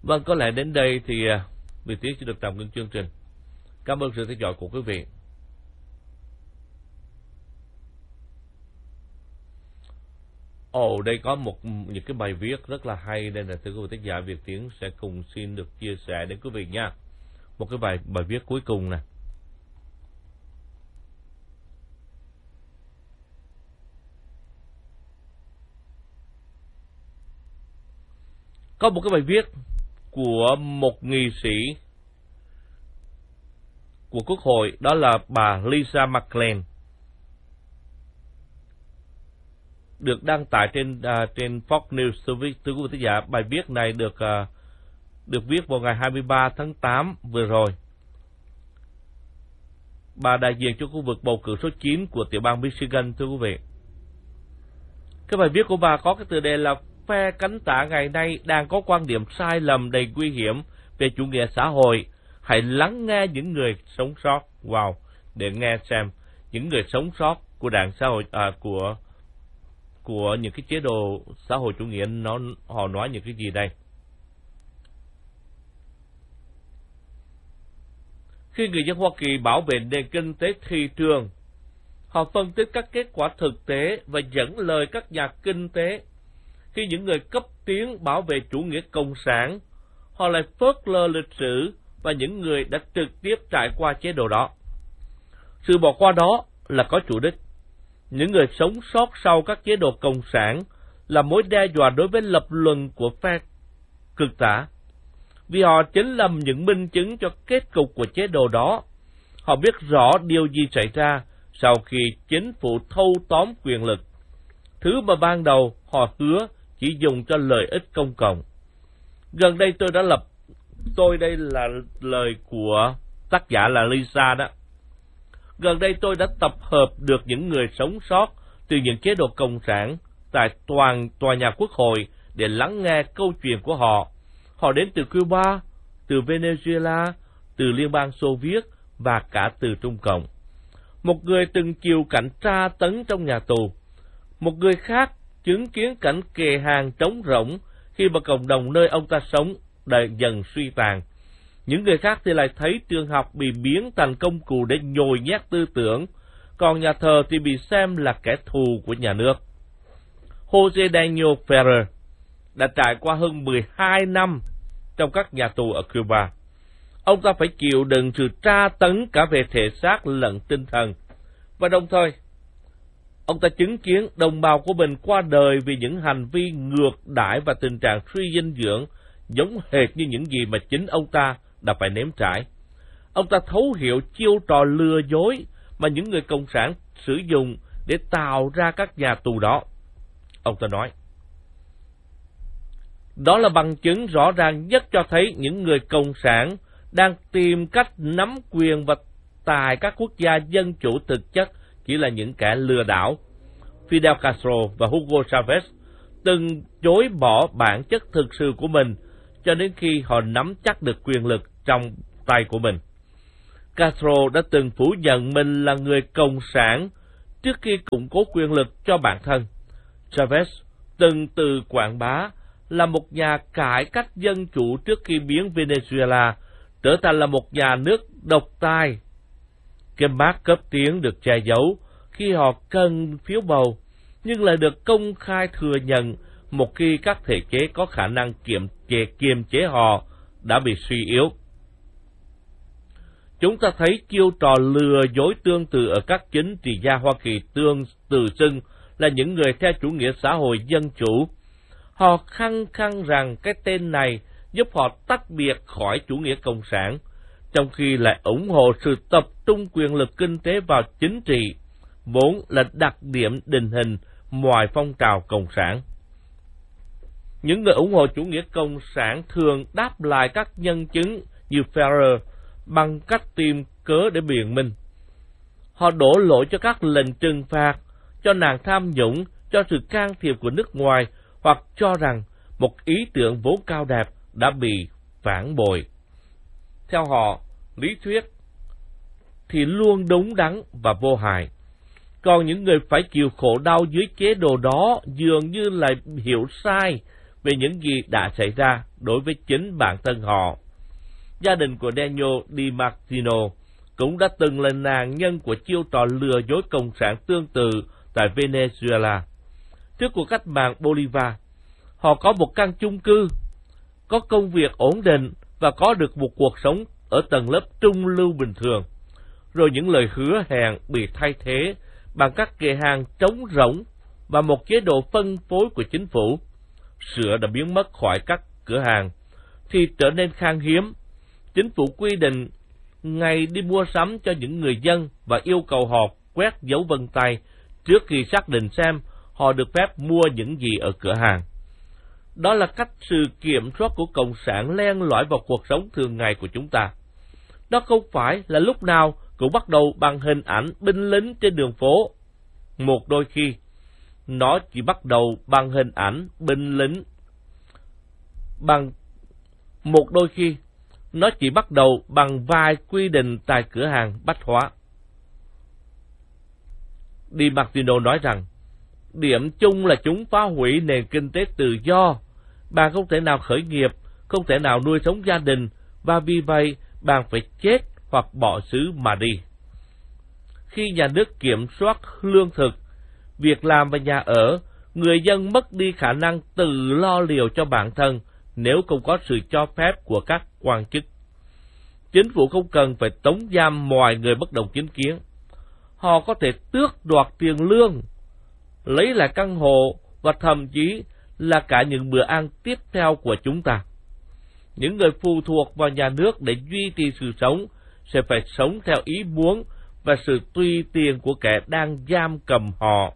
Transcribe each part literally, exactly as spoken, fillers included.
Vâng, có lẽ đến đây thì Việt Tiến sẽ được tạm ngưng chương trình. Cảm ơn sự theo dõi của quý vị. Ồ, oh, đây có một những cái bài viết rất là hay, nên là thưa quý vị tác giả, Việt Tiến sẽ cùng xin được chia sẻ đến quý vị nha. Một cái bài bài viết cuối cùng nè. Có một cái bài viết của một nghị sĩ của Quốc hội, đó là bà Lisa McClain, được đăng tải trên uh, trên Fox News. Thưa quý vị tác giả, bài viết này được uh, được viết vào ngày hai mươi ba tháng tám vừa rồi. Bà đại diện cho khu vực bầu cử số chín của tiểu bang Michigan, thưa quý vị. Cái bài viết của bà có cái tựa đề là phe cánh tả ngày nay đang có quan điểm sai lầm đầy nguy hiểm về chủ nghĩa xã hội. Hãy lắng nghe những người sống sót. Wow, để nghe xem những người sống sót của đảng xã hội à, của của những cái chế độ xã hội chủ nghĩa nó họ nói những cái gì đây. Khi người dân Hoa Kỳ bảo vệ nền kinh tế thị trường, họ phân tích các kết quả thực tế và dẫn lời các nhà kinh tế. Khi những người cấp tiến bảo vệ chủ nghĩa cộng sản, họ lại phớt lờ lịch sử và những người đã trực tiếp trải qua chế độ đó. Sự bỏ qua đó là có chủ đích. Những người sống sót sau các chế độ cộng sản là mối đe dọa đối với lập luận của phe cực tả, vì họ chính là những minh chứng cho kết cục của chế độ đó. Họ biết rõ điều gì xảy ra sau khi chính phủ thâu tóm quyền lực. Thứ mà ban đầu họ hứa chỉ dùng cho lợi ích công cộng. Gần đây tôi đã lập, tôi đây là lời của tác giả là Lisa đó. Gần đây tôi đã tập hợp được những người sống sót từ những chế độ cộng sản tại toàn tòa nhà Quốc hội để lắng nghe câu chuyện của họ. Họ đến từ Cuba, từ Venezuela, từ Liên bang Xô Viết và cả từ Trung Cộng. Một người từng chịu cảnh tra tấn trong nhà tù. Một người khác chứng kiến cảnh kề hàng trống rỗng khi mà cộng đồng nơi ông ta sống đã dần suy tàn. Những người khác thì lại thấy trường học bị biến thành công cụ để nhồi nhét tư tưởng, còn nhà thờ thì bị xem là kẻ thù của nhà nước. Jose Daniel Ferrer đã trải qua hơn mười hai năm trong các nhà tù ở Cuba. Ông ta phải chịu đựng sự tra tấn cả về thể xác lẫn tinh thần, và đồng thời ông ta chứng kiến đồng bào của mình qua đời vì những hành vi ngược đãi và tình trạng suy dinh dưỡng giống hệt như những gì mà chính ông ta đã phải nếm trải. Ông ta thấu hiểu chiêu trò lừa dối mà những người cộng sản sử dụng để tạo ra các nhà tù đó. Ông ta nói, đó là bằng chứng rõ ràng nhất cho thấy những người cộng sản đang tìm cách nắm quyền và tài các quốc gia dân chủ thực chất chỉ là những kẻ lừa đảo. Fidel Castro và Hugo Chavez từng chối bỏ bản chất thực sự của mình cho đến khi họ nắm chắc được quyền lực trong tay của mình. Castro đã từng phủ nhận mình là người cộng sản trước khi củng cố quyền lực cho bản thân. Chavez từng tự quảng bá là một nhà cải cách dân chủ trước khi biến Venezuela trở thành là một nhà nước độc tài. Cái mác cấp tiến được che giấu khi họ cần phiếu bầu, nhưng lại được công khai thừa nhận một khi các thể chế có khả năng kiềm chế, kiềm chế họ đã bị suy yếu. Chúng ta thấy chiêu trò lừa dối tương tự ở các chính trị gia Hoa Kỳ tương tự xưng là những người theo chủ nghĩa xã hội dân chủ. Họ khăng khăng rằng cái tên này giúp họ tách biệt khỏi chủ nghĩa cộng sản, trong khi lại ủng hộ sự tập trung quyền lực kinh tế vào chính trị, vốn là đặc điểm định hình ngoài phong trào cộng sản. Những người ủng hộ chủ nghĩa cộng sản thường đáp lại các nhân chứng như Ferrer bằng cách tìm cớ để biện minh. Họ đổ lỗi cho các lệnh trừng phạt, cho nạn tham nhũng, cho sự can thiệp của nước ngoài, hoặc cho rằng một ý tưởng vốn cao đẹp đã bị phản bội. Theo họ, lý thuyết thì luôn đúng đắn và vô hại. Còn những người phải chịu khổ đau dưới chế độ đó dường như lại hiểu sai về những gì đã xảy ra đối với chính bản thân họ. Gia đình của Daniel DiMartino cũng đã từng là nạn nhân của chiêu trò lừa dối cộng sản tương tự tại Venezuela. Trước cuộc cách mạng Bolivar, họ có một căn chung cư, có công việc ổn định và có được một cuộc sống ở tầng lớp trung lưu bình thường. Rồi những lời hứa hẹn bị thay thế bằng các kệ hàng trống rỗng và một chế độ phân phối của chính phủ. Sữa đã biến mất khỏi các cửa hàng, thì trở nên khan hiếm. Chính phủ quy định ngày đi mua sắm cho những người dân và yêu cầu họ quét dấu vân tay trước khi xác định xem họ được phép mua những gì ở cửa hàng. Đó là cách sự kiểm soát của Cộng sản len lỏi vào cuộc sống thường ngày của chúng ta. Đó không phải là lúc nào cũng bắt đầu bằng hình ảnh binh lính trên đường phố. Một đôi khi, nó chỉ bắt đầu bằng hình ảnh binh lính. Bằng Một đôi khi, nó chỉ bắt đầu bằng vài quy định tại cửa hàng bách hóa. DiMartino nói rằng, điểm chung là chúng phá hủy nền kinh tế tự do. Bạn không thể nào khởi nghiệp, không thể nào nuôi sống gia đình, và vì vậy bạn phải chết hoặc bỏ xứ mà đi. Khi nhà nước kiểm soát lương thực, việc làm và nhà ở, người dân mất đi khả năng tự lo liệu cho bản thân nếu không có sự cho phép của các quan chức. Chính phủ không cần phải tống giam mọi người bất đồng chính kiến. Họ có thể tước đoạt tiền lương, lấy lại căn hộ và thậm chí là cả những bữa ăn tiếp theo của chúng ta. Những người phụ thuộc vào nhà nước để duy trì sự sống sẽ phải sống theo ý muốn và sự tùy tiện của kẻ đang giam cầm họ.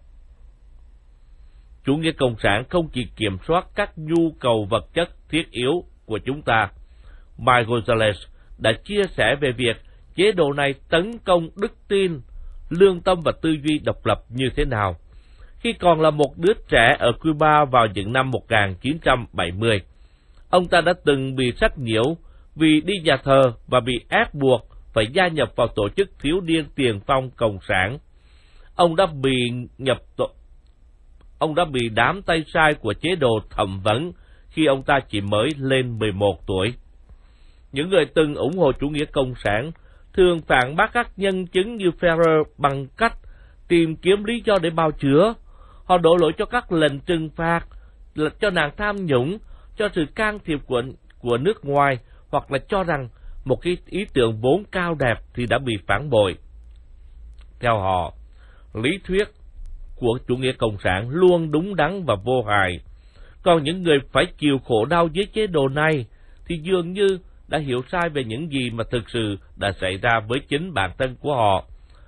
Chủ nghĩa cộng sản không chỉ kiểm soát các nhu cầu vật chất thiết yếu của chúng ta. Mike Gonzalez đã chia sẻ về việc chế độ này tấn công đức tin, lương tâm và tư duy độc lập như thế nào. Khi còn là một đứa trẻ ở Cuba vào những năm một nghìn chín trăm bảy mươi, ông ta đã từng bị sách nhiễu vì đi nhà thờ và bị ép buộc phải gia nhập vào tổ chức thiếu niên tiền phong cộng sản. Ông đã bị nhập tội Ông đã bị đám tay sai của chế độ thẩm vấn khi ông ta chỉ mới lên mười một tuổi. Những người từng ủng hộ chủ nghĩa cộng sản thường phản bác các nhân chứng như Ferrer bằng cách tìm kiếm lý do để bào chữa. Họ đổ lỗi cho các lệnh trừng phạt, cho nạn tham nhũng, cho sự can thiệp của, của nước ngoài, hoặc là cho rằng một cái ý tưởng vốn cao đẹp thì đã bị phản bội. Theo họ, lý thuyết của chủ nghĩa cộng sản luôn đúng đắn và vô hại. Còn những người phải chịu khổ đau dưới chế độ này thì dường như đã hiểu sai về những gì mà thực sự đã xảy ra với chính bản thân của họ.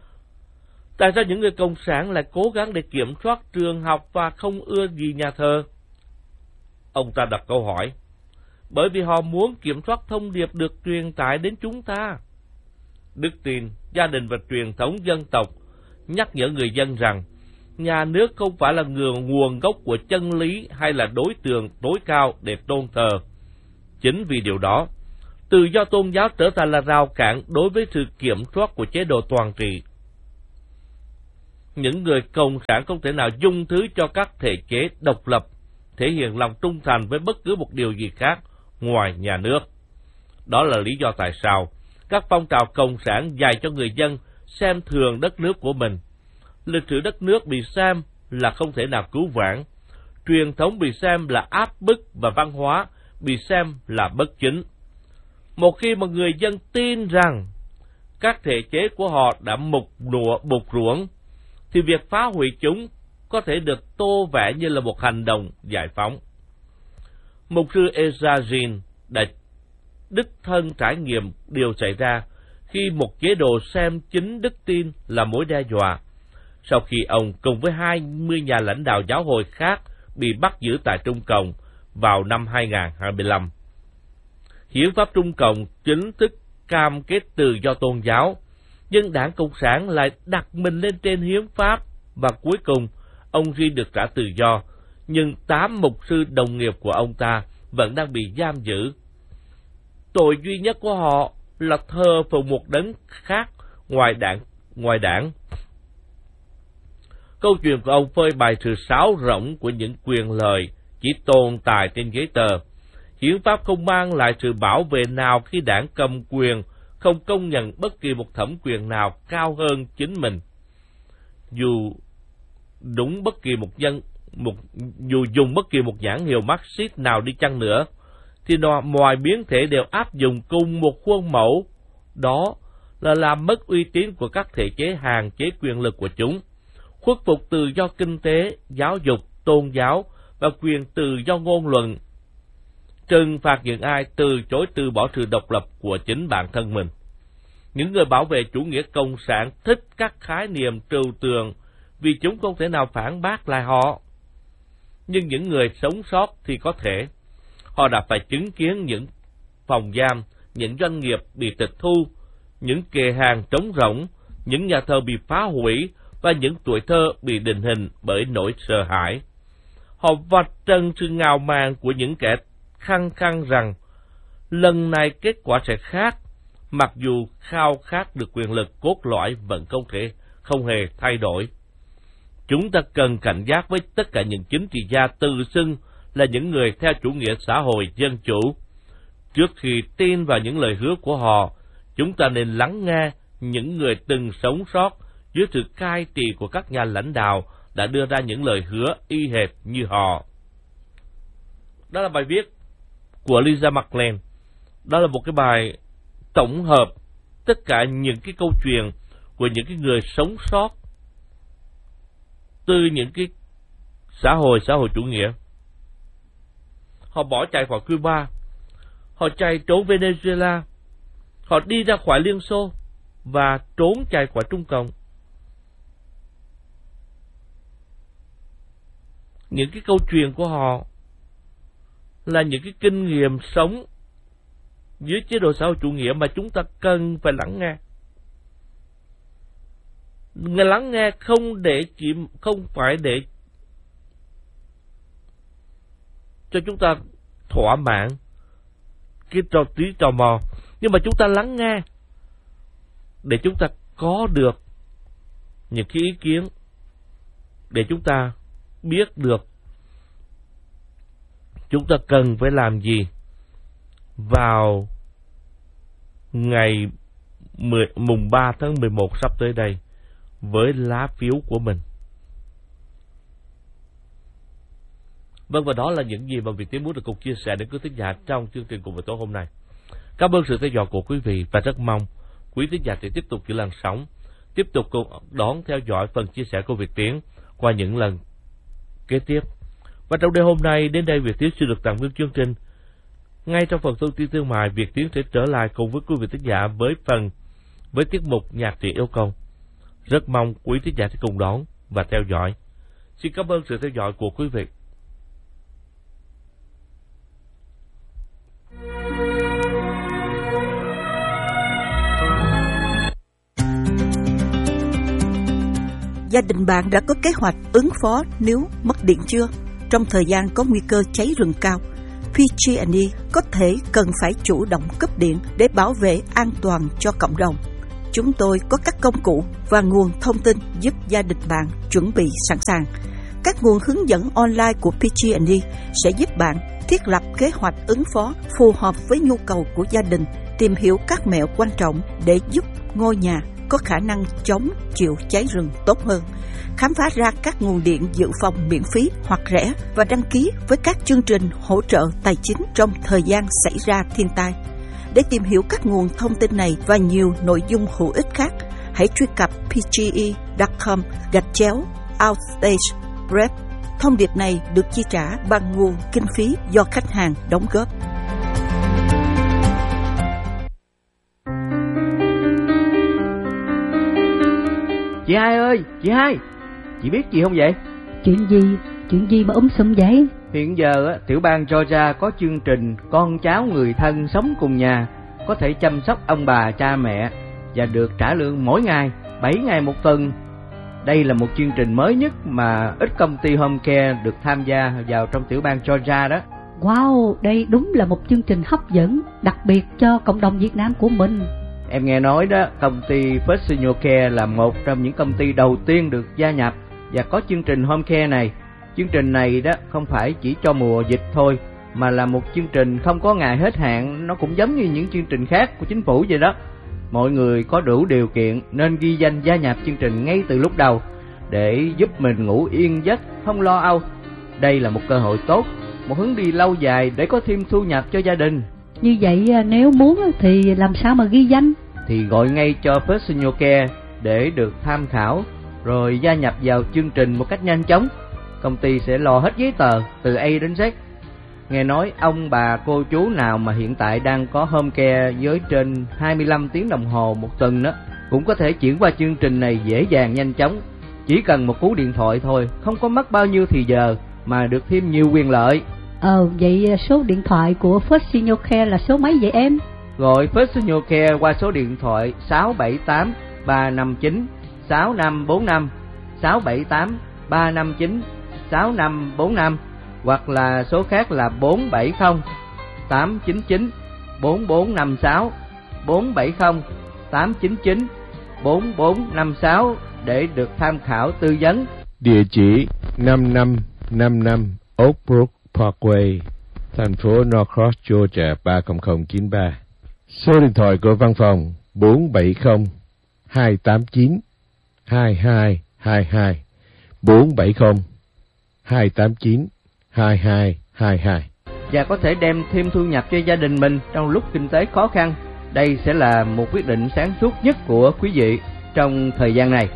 Tại sao những người cộng sản lại cố gắng để kiểm soát trường học và không ưa gì nhà thờ? Ông ta đặt câu hỏi. Bởi vì họ muốn kiểm soát thông điệp được truyền tải đến chúng ta. Đức tin, gia đình và truyền thống dân tộc nhắc nhở người dân rằng nhà nước không phải là nguồn gốc của chân lý hay là đối tượng tối cao để tôn thờ. Chính vì điều đó, tự do tôn giáo trở thành là rào cản đối với sự kiểm soát của chế độ toàn trị. Những người cộng sản không thể nào dung thứ cho các thể chế độc lập, thể hiện lòng trung thành với bất cứ một điều gì khác ngoài nhà nước. Đó là lý do tại sao các phong trào cộng sản dạy cho người dân xem thường đất nước của mình. Lịch sử đất nước bị xem là không thể nào cứu vãn, truyền thống bị xem là áp bức và văn hóa bị xem là bất chính. Một khi mà người dân tin rằng các thể chế của họ đã mục nụa bục ruỗng, thì việc phá hủy chúng có thể được tô vẽ như là một hành động giải phóng. Mục sư Ezra đã đích thân trải nghiệm điều xảy ra khi một chế độ xem chính đức tin là mối đe dọa, sau khi ông cùng với hai mươi nhà lãnh đạo giáo hội khác bị bắt giữ tại Trung Cộng vào năm hai nghìn không trăm hai mươi lăm. Hiến pháp Trung Cộng chính thức cam kết tự do tôn giáo, nhưng đảng Cộng sản lại đặt mình lên trên hiến pháp, và cuối cùng ông Ri được trả tự do, nhưng tám mục sư đồng nghiệp của ông ta vẫn đang bị giam giữ. Tội duy nhất của họ là thờ phụng một đấng khác ngoài đảng. Ngoài đảng. Câu chuyện của ông phơi bày sự sáo rỗng của những quyền lợi chỉ tồn tại trên giấy tờ. Hiến pháp không mang lại sự bảo vệ nào khi đảng cầm quyền không công nhận bất kỳ một thẩm quyền nào cao hơn chính mình. Dù đúng bất kỳ một dân một dù dùng bất kỳ một nhãn hiệu Marxist nào đi chăng nữa, thì mọi biến thể đều áp dụng cùng một khuôn mẫu, đó là làm mất uy tín của các thể chế hạn chế quyền lực của chúng, khuất phục tự do kinh tế, giáo dục, tôn giáo và quyền tự do ngôn luận, trừng phạt những ai từ chối từ bỏ sự độc lập của chính bản thân mình. Những người bảo vệ chủ nghĩa cộng sản thích các khái niệm trừu tượng vì chúng không thể nào phản bác lại họ. Nhưng những người sống sót thì có thể. Họ đã phải chứng kiến những phòng giam, những doanh nghiệp bị tịch thu, những kệ hàng trống rỗng, những nhà thờ bị phá hủy và những tuổi thơ bị định hình bởi nỗi sợ hãi. Họ vạch trần sự ngạo mạn của những kẻ khăng khăng rằng lần này kết quả sẽ khác, mặc dù khao khát được quyền lực cốt lõi vẫn không thể không hề thay đổi. Chúng ta cần cảnh giác với tất cả những chính trị gia tự xưng là những người theo chủ nghĩa xã hội dân chủ. Trước khi tin vào những lời hứa của họ, chúng ta nên lắng nghe những người từng sống sót dưới sự cai trị của các nhà lãnh đạo đã đưa ra những lời hứa y hệt như họ. Đó là bài viết của Lisa McLean. Đó là một cái bài tổng hợp tất cả những cái câu chuyện của những cái người sống sót từ những cái xã hội xã hội chủ nghĩa. Họ bỏ chạy khỏi Cuba, họ chạy trốn Venezuela, họ đi ra khỏi Liên Xô và trốn chạy khỏi Trung Cộng. Những cái câu chuyện của họ là những cái kinh nghiệm sống dưới chế độ xã hội chủ nghĩa mà chúng ta cần phải lắng nghe. Người lắng nghe không để chỉ không phải để cho chúng ta thỏa mãn cái trò trí tò mò, nhưng mà chúng ta lắng nghe để chúng ta có được những cái ý kiến, để chúng ta biết được chúng ta cần phải làm gì vào ngày mùng ba tháng mười một sắp tới đây với lá phiếu của mình. Vâng, và đó là những gì mà Việt Tiến muốn được cùng chia sẻ đến quý thính giả trong chương trình cùng với tối hôm nay. Cảm ơn sự theo dõi của quý vị và rất mong quý thính giả sẽ tiếp tục giữ làn sóng, tiếp tục đón theo dõi phần chia sẻ của Việt Tiến qua những lần kế tiếp. Và trong đêm hôm nay, đến đây Việt Tiến sẽ được tạm ngưng chương trình. Ngay trong phần thông tin thương mại, Việt Tiến sẽ trở lại cùng với quý vị thính giả với phần với tiết mục nhạc truyện yêu cầu. Rất mong quý thính giả sẽ cùng đón và theo dõi. Xin cảm ơn sự theo dõi của quý vị. Gia đình bạn đã có kế hoạch ứng phó nếu mất điện chưa? Trong thời gian có nguy cơ cháy rừng cao, pê giê and e có thể cần phải chủ động cấp điện để bảo vệ an toàn cho cộng đồng. Chúng tôi có các công cụ và nguồn thông tin giúp gia đình bạn chuẩn bị sẵn sàng. Các nguồn hướng dẫn online của pê giê and e sẽ giúp bạn thiết lập kế hoạch ứng phó phù hợp với nhu cầu của gia đình, tìm hiểu các mẹo quan trọng để giúp ngôi nhà có khả năng chống chịu cháy rừng tốt hơn, khám phá ra các nguồn điện dự phòng miễn phí hoặc rẻ và đăng ký với các chương trình hỗ trợ tài chính trong thời gian xảy ra thiên tai. Để tìm hiểu các nguồn thông tin này và nhiều nội dung hữu ích khác, hãy truy cập pê giê e chấm com gạch chéo outstage prep. Thông điệp này được chi trả bằng nguồn kinh phí do khách hàng đóng góp. Chị hai ơi, chị hai, chị biết gì không vậy? Chuyện gì? Chuyện gì mà um sùm vậy? Hiện giờ tiểu bang Georgia có chương trình con cháu người thân sống cùng nhà có thể chăm sóc ông bà cha mẹ và được trả lương mỗi ngày, bảy ngày một tuần. Đây là một chương trình mới nhất mà ít công ty home care được tham gia vào trong tiểu bang Georgia đó. Wow, đây đúng là một chương trình hấp dẫn, đặc biệt cho cộng đồng Việt Nam của mình. Em nghe nói đó, công ty First Senior Care là một trong những công ty đầu tiên được gia nhập và có chương trình home care này. Chương trình này đó không phải chỉ cho mùa dịch thôi, mà là một chương trình không có ngày hết hạn. Nó cũng giống như những chương trình khác của chính phủ vậy đó. Mọi người có đủ điều kiện nên ghi danh gia nhập chương trình ngay từ lúc đầu, để giúp mình ngủ yên giấc, không lo âu. Đây là một cơ hội tốt, một hướng đi lâu dài để có thêm thu nhập cho gia đình. Như vậy nếu muốn thì làm sao mà ghi danh? Thì gọi ngay cho First Senior Care để được tham khảo, rồi gia nhập vào chương trình một cách nhanh chóng. Công ty sẽ lo hết giấy tờ từ A đến Z. Nghe nói ông bà cô chú nào mà hiện tại đang có home care với trên hai mươi lăm tiếng đồng hồ một tuần đó, cũng có thể chuyển qua chương trình này dễ dàng nhanh chóng. Chỉ cần một cú điện thoại thôi, không có mất bao nhiêu thì giờ mà được thêm nhiều quyền lợi. Ờ, vậy số điện thoại của First Senior Care là số mấy vậy em? Gọi First Senior Care qua số điện thoại sáu bảy tám ba năm chín sáu năm bốn năm, sáu bảy tám ba năm chín sáu năm bốn năm, hoặc là số khác là bốn bảy không tám chín chín bốn bốn năm sáu, bốn bảy không tám chín chín bốn bốn năm sáu để được tham khảo tư vấn. Địa chỉ năm năm năm năm Oak Brook Parkway, thành phố Norcross, Georgia ba không không chín ba. Số điện thoại của văn phòng bốn bảy không hai tám chín hai hai hai hai, bốn bảy không hai tám chín hai hai hai hai. Và có thể đem thêm thu nhập cho gia đình mình trong lúc kinh tế khó khăn. Đây sẽ là một quyết định sáng suốt nhất của quý vị trong thời gian này.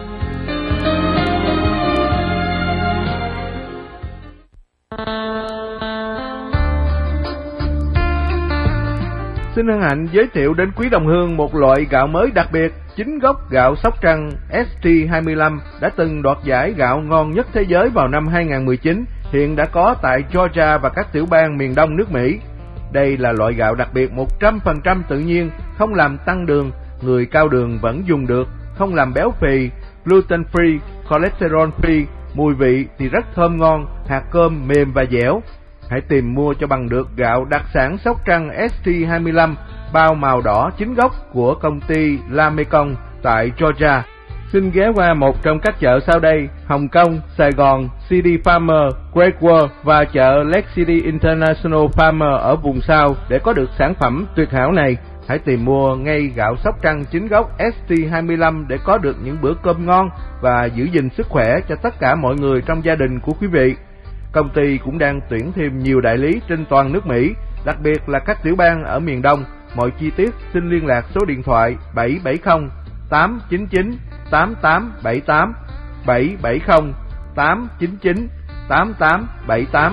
Xin hân hạnh giới thiệu đến quý đồng hương một loại gạo mới đặc biệt, chính gốc gạo Sóc Trăng S T hai mươi lăm đã từng đoạt giải gạo ngon nhất thế giới vào năm hai không một chín, hiện đã có tại Georgia và các tiểu bang miền đông nước Mỹ. Đây là loại gạo đặc biệt một trăm phần trăm tự nhiên, không làm tăng đường, người cao đường vẫn dùng được, không làm béo phì, gluten free, cholesterol free, mùi vị thì rất thơm ngon, hạt cơm mềm và dẻo. Hãy tìm mua cho bằng được gạo đặc sản Sóc Trăng S T hai mươi lăm bao màu đỏ chính gốc của công ty La Mekong tại Georgia. Xin ghé qua một trong các chợ sau đây: Hồng Kông, Sài Gòn, City Farmer, Great World và chợ Lake City International Farmer ở vùng sau để có được sản phẩm tuyệt hảo này. Hãy tìm mua ngay gạo Sóc Trăng chính gốc S T hai mươi lăm để có được những bữa cơm ngon và giữ gìn sức khỏe cho tất cả mọi người trong gia đình của quý vị. Công ty cũng đang tuyển thêm nhiều đại lý trên toàn nước Mỹ, đặc biệt là các tiểu bang ở miền Đông. Mọi chi tiết xin liên lạc số điện thoại bảy bảy không tám chín chín tám tám bảy tám, bảy bảy không tám chín chín tám tám bảy tám.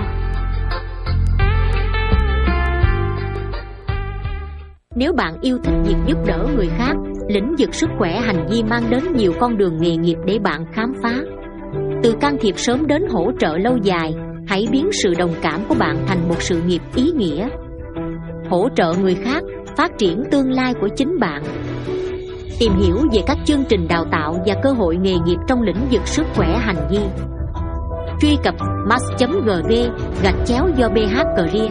Nếu bạn yêu thích việc giúp đỡ người khác, lĩnh vực sức khỏe hành vi mang đến nhiều con đường nghề nghiệp để bạn khám phá. Từ can thiệp sớm đến hỗ trợ lâu dài, hãy biến sự đồng cảm của bạn thành một sự nghiệp ý nghĩa. Hỗ trợ người khác, phát triển tương lai của chính bạn. Tìm hiểu về các chương trình đào tạo và cơ hội nghề nghiệp trong lĩnh vực sức khỏe hành vi. Truy cập mass chấm gv gạch chéo do bê hát Career.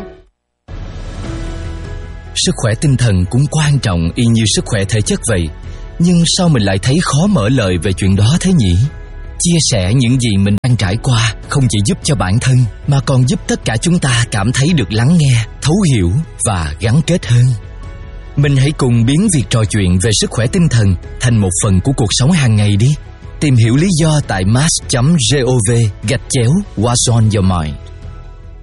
Sức khỏe tinh thần cũng quan trọng y như sức khỏe thể chất vậy. Nhưng sao mình lại thấy khó mở lời về chuyện đó thế nhỉ? Chia sẻ những gì mình đang trải qua không chỉ giúp cho bản thân mà còn giúp tất cả chúng ta cảm thấy được lắng nghe, thấu hiểu và gắn kết hơn. Mình hãy cùng biến việc trò chuyện về sức khỏe tinh thần thành một phần của cuộc sống hàng ngày đi. Tìm hiểu lý do tại mass chấm gov gạch chéo What's on your mind.